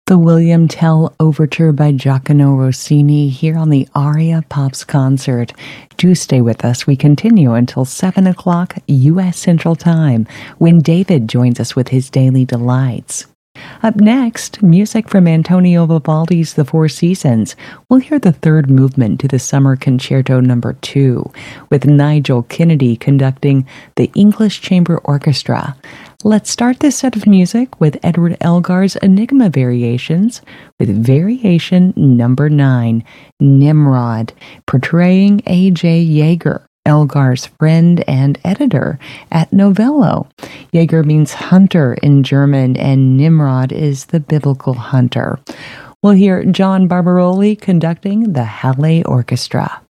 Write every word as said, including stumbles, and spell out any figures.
The William Tell Overture by Giacomo Rossini here on the Aria Pops concert. Do stay with us. We continue until seven o'clock U S Central Time when David joins us with his Daily Delights. Up next, music from Antonio Vivaldi's The Four Seasons. We'll hear the third movement to the Summer Concerto Number two, with Nigel Kennedy conducting the English Chamber Orchestra. Let's start this set of music with Edward Elgar's Enigma Variations with Variation Number nine, Nimrod, portraying A J Yeager, Elgar's friend and editor at Novello. Yeager means hunter in German, and Nimrod is the biblical hunter. We'll hear John Barbaroli conducting the Halle Orchestra.